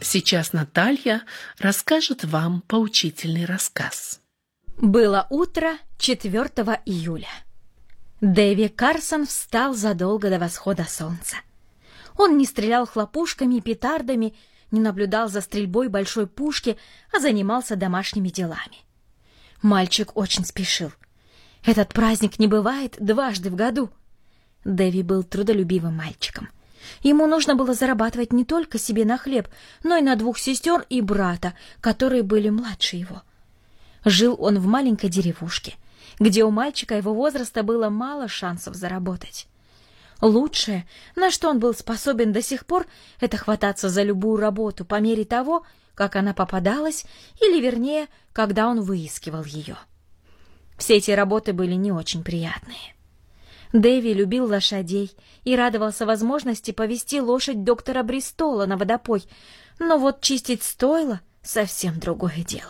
Сейчас Наталья расскажет вам поучительный рассказ. Было утро 4 июля. Дэви Карсон встал задолго до восхода солнца. Он не стрелял хлопушками и петардами, не наблюдал за стрельбой большой пушки, а занимался домашними делами. Мальчик очень спешил. Этот праздник не бывает дважды в году. Дэви был трудолюбивым мальчиком. Ему нужно было зарабатывать не только себе на хлеб, но и на 2 сестер и брата, которые были младше его. Жил он в маленькой деревушке, где у мальчика его возраста было мало шансов заработать. Лучшее, на что он был способен до сих пор, это хвататься за любую работу по мере того, как она попадалась, или, вернее, когда он выискивал ее. Все эти работы были не очень приятные. Дэви любил лошадей и радовался возможности повести лошадь доктора Бристола на водопой, но вот чистить стойла — совсем другое дело.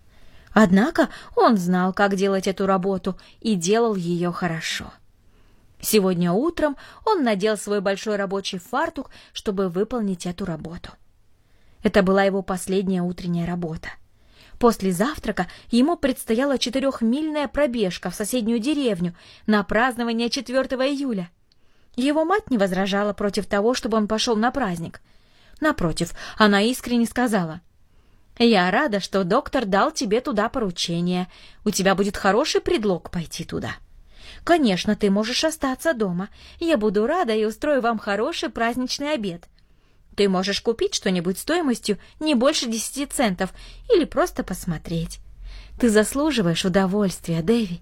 Однако он знал, как делать эту работу, и делал ее хорошо. Сегодня утром он надел свой большой рабочий фартук, чтобы выполнить эту работу. Это была его последняя утренняя работа. После завтрака ему предстояла 4-мильная пробежка в соседнюю деревню на празднование 4 июля. Его мать не возражала против того, чтобы он пошел на праздник. Напротив, она искренне сказала: «Я рада, что доктор дал тебе туда поручение. У тебя будет хороший предлог пойти туда. Конечно, ты можешь остаться дома. Я буду рада и устрою вам хороший праздничный обед. Ты можешь купить что-нибудь стоимостью не больше 10 центов или просто посмотреть. Ты заслуживаешь удовольствия, Дэви».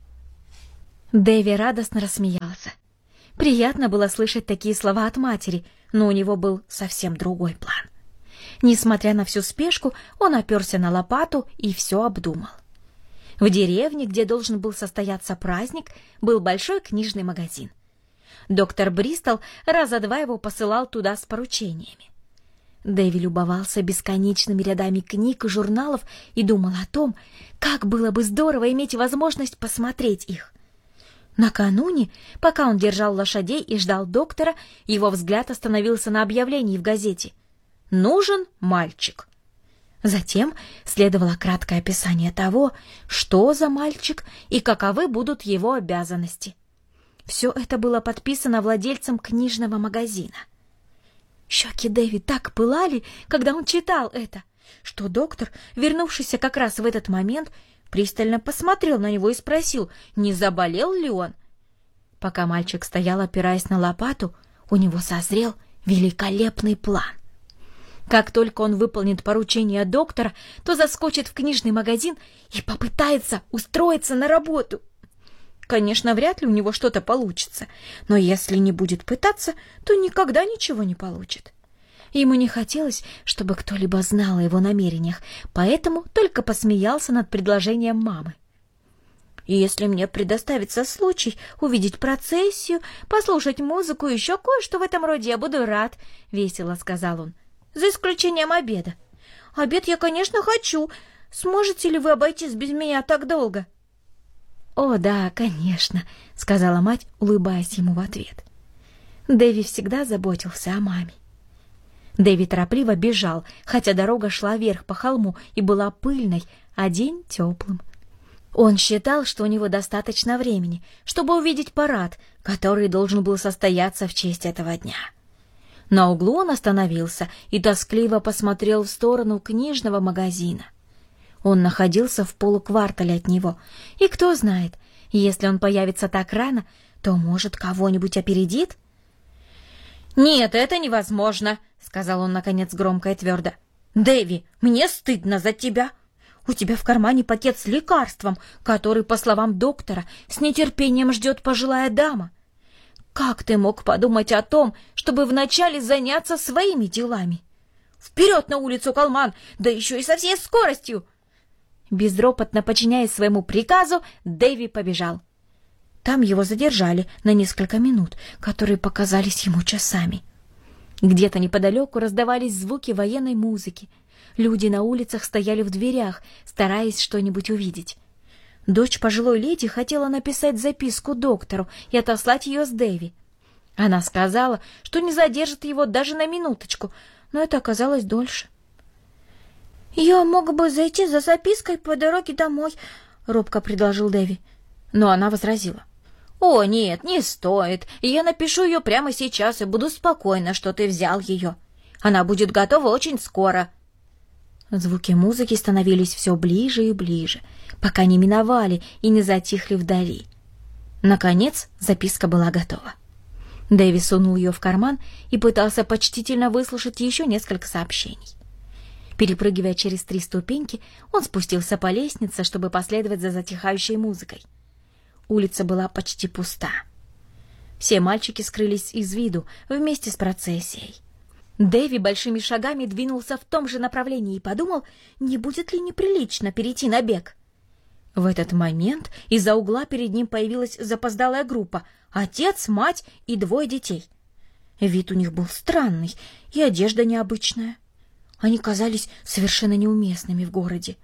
Дэви радостно рассмеялся. Приятно было слышать такие слова от матери, но у него был совсем другой план. Несмотря на всю спешку, он оперся на лопату и все обдумал. В деревне, где должен был состояться праздник, был большой книжный магазин. Доктор Бристол раза 2 его посылал туда с поручениями. Дэви любовался бесконечными рядами книг и журналов и думал о том, как было бы здорово иметь возможность посмотреть их. Накануне, пока он держал лошадей и ждал доктора, его взгляд остановился на объявлении в газете: «Нужен мальчик». Затем следовало краткое описание того, что за мальчик и каковы будут его обязанности. Все это было подписано владельцем книжного магазина. Щеки Дэви так пылали, когда он читал это, что доктор, вернувшийся как раз в этот момент, пристально посмотрел на него и спросил, не заболел ли он. Пока мальчик стоял, опираясь на лопату, у него созрел великолепный план. Как только он выполнит поручение доктора, то заскочит в книжный магазин и попытается устроиться на работу. Конечно, вряд ли у него что-то получится, но если не будет пытаться, то никогда ничего не получит. Ему не хотелось, чтобы кто-либо знал о его намерениях, поэтому только посмеялся над предложением мамы. «И если мне предоставится случай увидеть процессию, послушать музыку и еще кое-что в этом роде, я буду рад», — весело сказал он, — «за исключением обеда. Обед я, конечно, хочу. Сможете ли вы обойтись без меня так долго?» «О, да, конечно», — сказала мать, улыбаясь ему в ответ. Дэви всегда заботился о маме. Дэви торопливо бежал, хотя дорога шла вверх по холму и была пыльной, а день теплым. Он считал, что у него достаточно времени, чтобы увидеть парад, который должен был состояться в честь этого дня. На углу он остановился и тоскливо посмотрел в сторону книжного магазина. Он находился в полуквартале от него, и кто знает, если он появится так рано, то, может, кого-нибудь опередит? «Нет, это невозможно», — сказал он, наконец, громко и твердо. «Дэви, мне стыдно за тебя. У тебя в кармане пакет с лекарством, который, по словам доктора, с нетерпением ждет пожилая дама. Как ты мог подумать о том, чтобы вначале заняться своими делами? Вперед на улицу, Колман, да еще и со всей скоростью!» Безропотно подчиняясь своему приказу, Дэви побежал. Там его задержали на несколько минут, которые показались ему часами. Где-то неподалеку раздавались звуки военной музыки. Люди на улицах стояли в дверях, стараясь что-нибудь увидеть. Дочь пожилой леди хотела написать записку доктору и отослать ее с Дэви. Она сказала, что не задержит его даже на минуточку, но это оказалось дольше. «Я мог бы зайти за запиской по дороге домой», — робко предложил Дэви. Но она возразила. «О, нет, не стоит. Я напишу ее прямо сейчас и буду спокойна, что ты взял ее. Она будет готова очень скоро». Звуки музыки становились все ближе и ближе, пока не миновали и не затихли вдали. Наконец записка была готова. Дэви сунул ее в карман и пытался почтительно выслушать еще несколько сообщений. Перепрыгивая через 3 ступеньки, он спустился по лестнице, чтобы последовать за затихающей музыкой. Улица была почти пуста. Все мальчики скрылись из виду вместе с процессией. Дэви большими шагами двинулся в том же направлении и подумал, не будет ли неприлично перейти на бег. В этот момент из-за угла перед ним появилась запоздалая группа — отец, мать и 2 детей. Вид у них был странный и одежда необычная. Они казались совершенно неуместными в городе.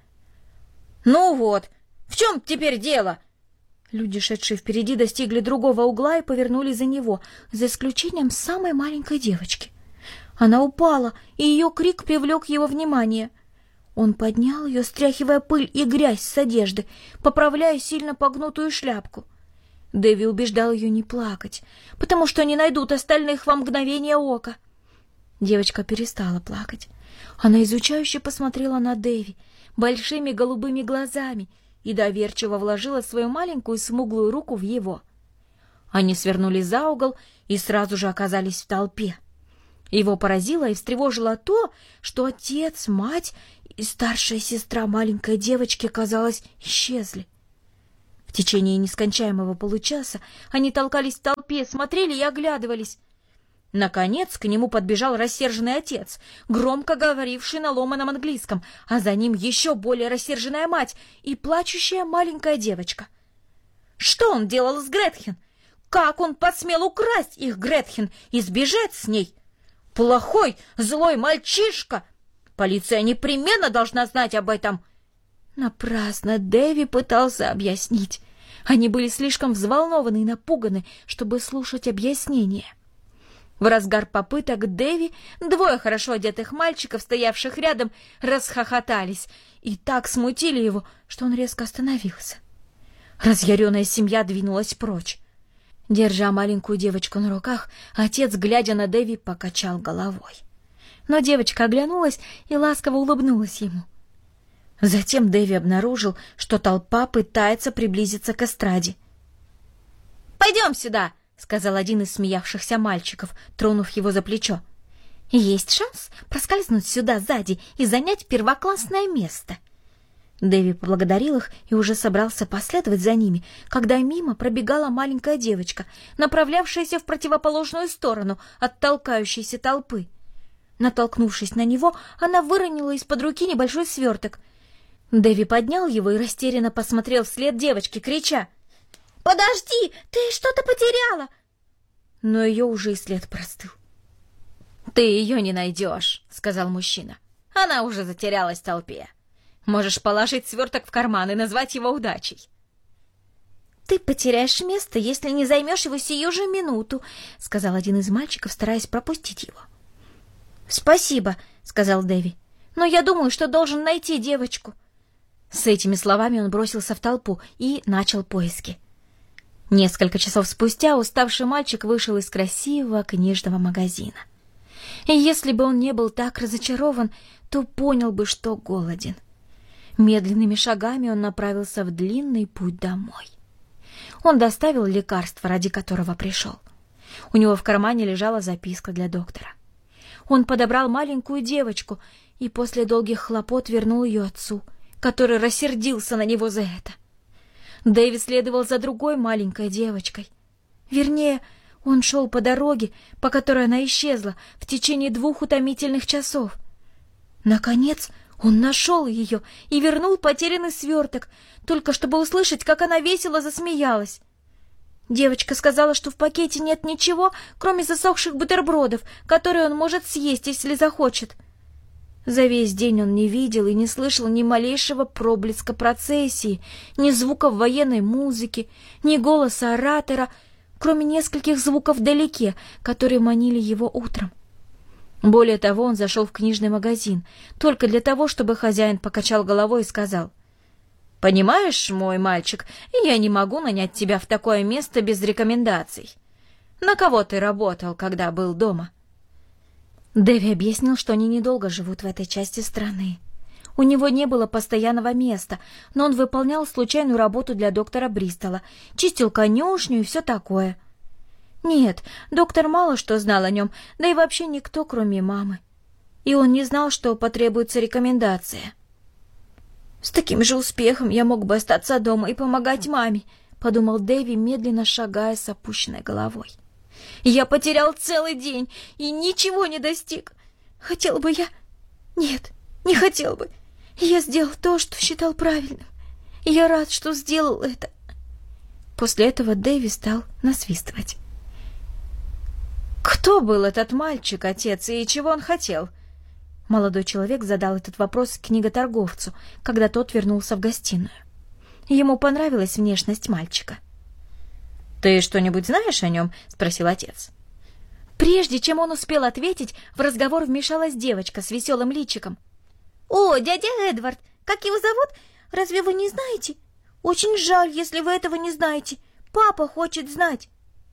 «Ну вот, в чем теперь дело?» Люди, шедшие впереди, достигли другого угла и повернули за него, за исключением самой маленькой девочки. Она упала, и ее крик привлек его внимание. Он поднял ее, стряхивая пыль и грязь с одежды, поправляя сильно погнутую шляпку. Дэви убеждал ее не плакать, потому что не найдут остальных во мгновение ока. Девочка перестала плакать. Она изучающе посмотрела на Дэви большими голубыми глазами и доверчиво вложила свою маленькую смуглую руку в его. Они свернули за угол и сразу же оказались в толпе. Его поразило и встревожило то, что отец, мать и старшая сестра маленькой девочки, казалось, исчезли. В течение нескончаемого получаса они толкались в толпе, смотрели и оглядывались. Наконец к нему подбежал рассерженный отец, громко говоривший на ломаном английском, а за ним еще более рассерженная мать и плачущая маленькая девочка. Что он делал с Гретхен? Как он посмел украсть их, Гретхен, и сбежать с ней? Плохой, злой мальчишка! Полиция непременно должна знать об этом. Напрасно Дэви пытался объяснить. Они были слишком взволнованы и напуганы, чтобы слушать объяснения. В разгар попыток Дэви 2 хорошо одетых мальчиков, стоявших рядом, расхохотались и так смутили его, что он резко остановился. Разъяренная семья двинулась прочь. Держа маленькую девочку на руках, отец, глядя на Дэви, покачал головой. Но девочка оглянулась и ласково улыбнулась ему. Затем Дэви обнаружил, что толпа пытается приблизиться к эстраде. «Пойдем сюда!» — сказал один из смеявшихся мальчиков, тронув его за плечо. «Есть шанс проскользнуть сюда сзади и занять первоклассное место». Дэви поблагодарил их и уже собрался последовать за ними, когда мимо пробегала маленькая девочка, направлявшаяся в противоположную сторону от толкающейся толпы. Натолкнувшись на него, она выронила из-под руки небольшой сверток. Дэви поднял его и растерянно посмотрел вслед девочке, крича: «Подожди, ты что-то потеряла!» Но ее уже и след простыл. «Ты ее не найдешь», — сказал мужчина. «Она уже затерялась в толпе. Можешь положить сверток в карман и назвать его удачей». «Ты потеряешь место, если не займешь его сию же минуту», — сказал один из мальчиков, стараясь пропустить его. «Спасибо», — сказал Дэви, — «но я думаю, что должен найти девочку». С этими словами он бросился в толпу и начал поиски. Несколько часов спустя уставший мальчик вышел из красивого книжного магазина. И если бы он не был так разочарован, то понял бы, что голоден. Медленными шагами он направился в длинный путь домой. Он доставил лекарство, ради которого пришел. У него в кармане лежала записка для доктора. Он подобрал маленькую девочку и после долгих хлопот вернул ее отцу, который рассердился на него за это. Дэви следовал за другой маленькой девочкой. Вернее, он шел по дороге, по которой она исчезла в течение 2 утомительных часов. Наконец, он нашел ее и вернул потерянный сверток, только чтобы услышать, как она весело засмеялась. Девочка сказала, что в пакете нет ничего, кроме засохших бутербродов, которые он может съесть, если захочет. За весь день он не видел и не слышал ни малейшего проблеска процессии, ни звуков военной музыки, ни голоса оратора, кроме нескольких звуков вдалеке, которые манили его утром. Более того, он зашел в книжный магазин только для того, чтобы хозяин покачал головой и сказал: «Понимаешь, мой мальчик, я не могу нанять тебя в такое место без рекомендаций. На кого ты работал, когда был дома?» Дэви объяснил, что они недолго живут в этой части страны. У него не было постоянного места, но он выполнял случайную работу для доктора Бристола, чистил конюшню и все такое. Нет, доктор мало что знал о нем, да и вообще никто, кроме мамы. И он не знал, что потребуется рекомендация. «С таким же успехом я мог бы остаться дома и помогать маме», — подумал Дэви, медленно шагая с опущенной головой. «Я потерял целый день и ничего не достиг. Хотел бы я... Нет, не хотел бы. Я сделал то, что считал правильным. И я рад, что сделал это». После этого Дэви стал насвистывать. «Кто был этот мальчик, отец, и чего он хотел?» Молодой человек задал этот вопрос книготорговцу, когда тот вернулся в гостиную. Ему понравилась внешность мальчика. «Ты что-нибудь знаешь о нем?» — спросил отец. Прежде чем он успел ответить, в разговор вмешалась девочка с веселым личиком. «О, дядя Эдвард, как его зовут? Разве вы не знаете? Очень жаль, если вы этого не знаете. Папа хочет знать».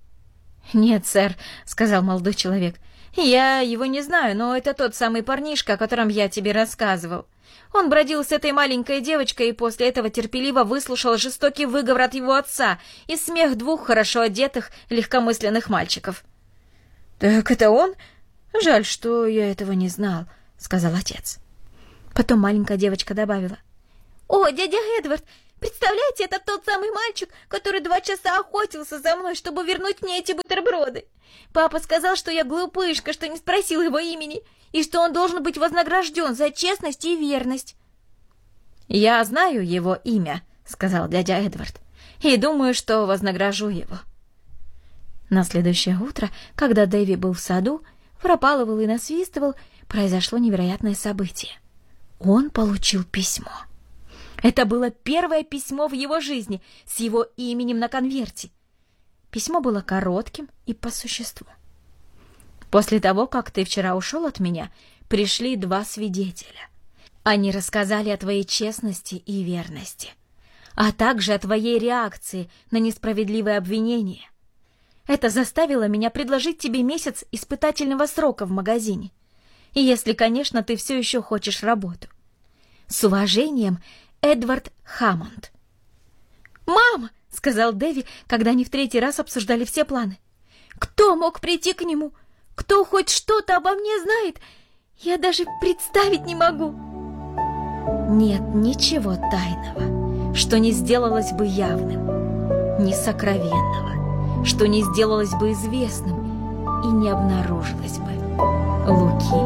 «Нет, сэр», — сказал молодой человек. «Я его не знаю, но это тот самый парнишка, о котором я тебе рассказывал. Он бродил с этой маленькой девочкой и после этого терпеливо выслушал жестокий выговор от его отца и смех двух хорошо одетых, легкомысленных мальчиков». «Так это он? Жаль, что я этого не знал», — сказал отец. Потом маленькая девочка добавила. «О, дядя Эдвард, представляете, это тот самый мальчик, который 2 часа охотился за мной, чтобы вернуть мне эти бутерброды. Папа сказал, что я глупышка, что не спросил его имени, и что он должен быть вознагражден за честность и верность». «Я знаю его имя», — сказал дядя Эдвард, «и думаю, что вознагражу его». На следующее утро, когда Дэви был в саду, пропалывал и насвистывал, произошло невероятное событие. Он получил письмо. Это было первое письмо в его жизни с его именем на конверте. Письмо было коротким и по существу. «После того, как ты вчера ушел от меня, пришли 2 свидетеля. Они рассказали о твоей честности и верности, а также о твоей реакции на несправедливые обвинения. Это заставило меня предложить тебе месяц испытательного срока в магазине. И если, конечно, ты все еще хочешь работу. С уважением, Эдвард Хаммонд». «Мама!» — сказал Дэви, когда они в 3-й раз обсуждали все планы. «Кто мог прийти к нему? Кто хоть что-то обо мне знает? Я даже представить не могу». Нет ничего тайного, что не сделалось бы явным, ни сокровенного, что не сделалось бы известным и не обнаружилось бы. Луки